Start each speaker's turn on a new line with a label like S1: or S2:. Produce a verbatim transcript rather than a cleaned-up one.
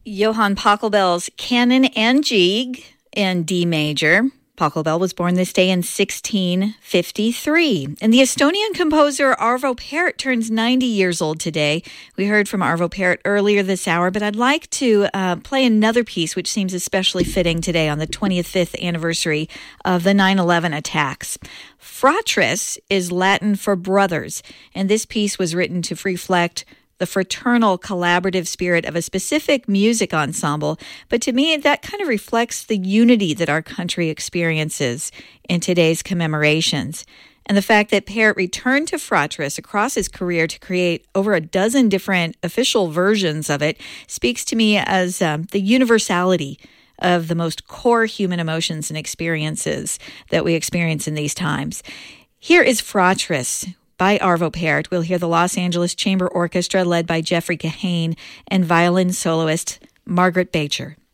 S1: Johann Pachelbel's Canon and Gigue in D major. Pachelbel was born this day in sixteen fifty-three. And the Estonian composer Arvo Pärt turns ninety years old today. We heard from Arvo Pärt earlier this hour, but I'd like to uh, play another piece which seems especially fitting today on the twenty-fifth anniversary of the nine eleven attacks. Fratres is Latin for brothers, and this piece was written to reflect the fraternal collaborative spirit of a specific music ensemble. But to me, that kind of reflects the unity that our country experiences in today's commemorations. And the fact that Pärt returned to Fratres across his career to create over a dozen different official versions of it speaks to me as um, the universality of the most core human emotions and experiences that we experience in these times. Here is Fratres by Arvo Pärt. We'll hear the Los Angeles Chamber Orchestra led by Jeffrey Kahane and violin soloist Margaret Beecher.